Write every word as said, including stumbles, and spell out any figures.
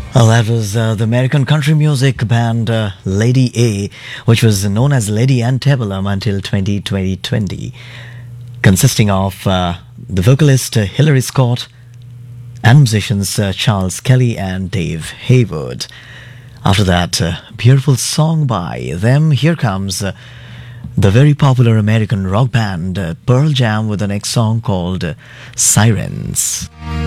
Well, that was uh, the American country music band uh, Lady A, which was known as Lady Antebellum until twenty twenty, consisting of uh, the vocalist uh, Hilary Scott and musicians uh, Charles Kelly and Dave Hayward. After that, uh, beautiful song by them. Here comes uh, the very popular American rock band uh, Pearl Jam with the next song called uh, Sirens.